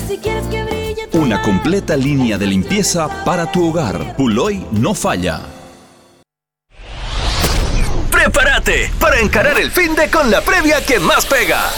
Una completa línea de limpieza para tu hogar. Puloy no falla. ¡Prepárate para encarar el finde con la previa que más pega!